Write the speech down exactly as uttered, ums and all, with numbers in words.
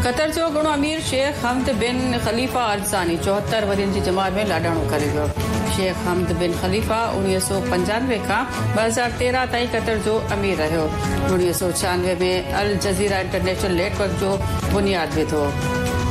क़तर जो घणो अमीर शेख हमद बिन ख़लीफ़ा अरज़ानी चोहतरि वरियनि जी जमात में लाॾाणो करे वियो। शेख हमद बिन ख़लीफ़ा उणिवीह सौ पंजानवे खां ॿ हज़ार तेरहं ताईं क़तर जो अमीर रहियो। उणिवीह सौ छियानवे में अल जज़ीरा इंटरनेशनल नेटवर्क जो बुनियाद विधो।